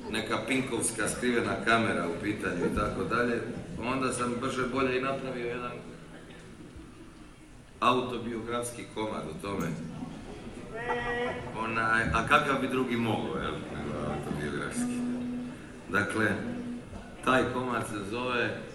neka pinkovska skrivena kamera u pitanju i tako dalje, onda sam brže bolje i napravio jedan autobiografski komad o tome. A kakav bi drugi mogao, nego autobiografski. Dakle, taj komad se zove